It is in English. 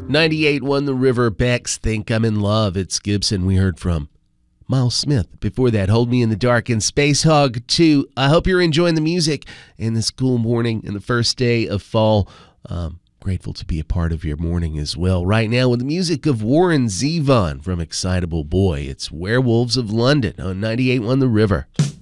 98.1 The River, Beck's Think I'm in Love. It's Gibson. We heard from Miles Smith. Before that, Hold Me in the Dark and Space Hog 2. I hope you're enjoying the music in this cool morning and the first day of fall. Grateful to be a part of your morning as well. Right now with the music of Warren Zevon from Excitable Boy. It's Werewolves of London on 98.1 The River.